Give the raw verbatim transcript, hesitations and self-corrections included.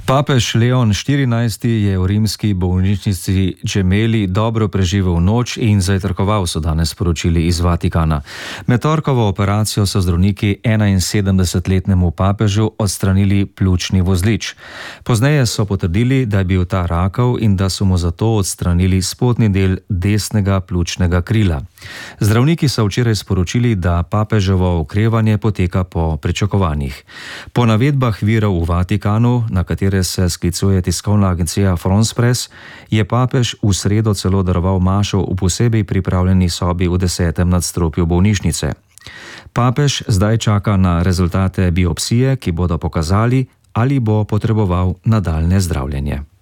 Papež Leon štirinajsti je v rimski bolnišnici Gemelli dobro preživel noč in zajtrkoval, so danes sporočili iz Vatikana. Med torkovo operacijo so zdravniki enainsedemdesetletnemu papežu odstranili pljučni vozlič. Pozneje so potrdili, da je bil ta rakav in da so mu zato odstranili spodnji del desnega pljučnega krila. Zdravniki so včeraj sporočili, da papeževo okrevanje poteka po pričakovanjih. Po navedbah virov v Vatikanu, na katere se sklicuje tiskovna agencija France Press, je papež v sredo celo daroval mašo v posebej pripravljeni sobi v desetem nadstropju bolnišnice. Papež zdaj čaka na rezultate biopsije, ki bodo pokazali, ali bo potreboval nadaljnje zdravljenje.